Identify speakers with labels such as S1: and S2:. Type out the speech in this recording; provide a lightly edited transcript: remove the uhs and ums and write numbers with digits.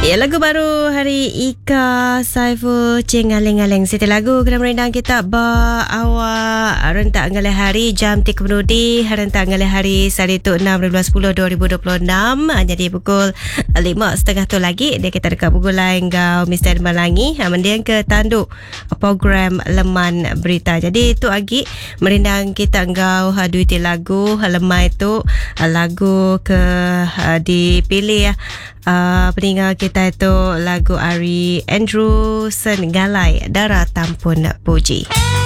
S1: Ya, lagu baru hari Ika Saiful Cengaleng-Aleng. Setiap lagu kena merendang kita ba awak rentak ngalih hari jam 3 penudi rentak ngalih hari Saritu 6/10/2026. Jadi pukul 5.30 tu lagi dia kita dekat pukul lain ngau Mr. Malangi mendiang ke tanduk program Leman Berita. Jadi itu lagi merendang kita ngau duiti lagu lemai tu lagu ke dipilih peninggal kita itu lagu Ari Andrew Galai Darah Tampun Puji.